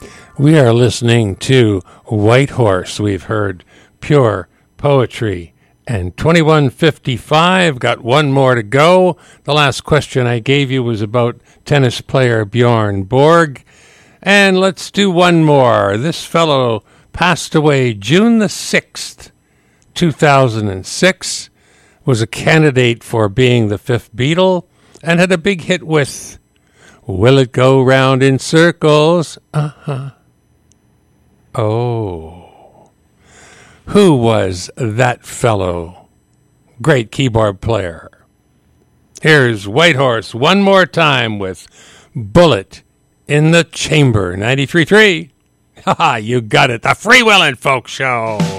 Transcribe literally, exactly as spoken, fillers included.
We are listening to Whitehorse. We've heard Pure Poetry. And twenty-one fifty-five, got one more to go. The last question I gave you was about tennis player Bjorn Borg. And let's do one more. This fellow passed away June the sixth, two thousand six, was a candidate for being the fifth Beatle, and had a big hit with Will It Go Round in Circles? Uh-huh. Oh. Who was that fellow? Great keyboard player. Here's Whitehorse one more time with Bullet in the Chamber. ninety-three point three. Haha, you got it. The Freewheelin' Folk Show.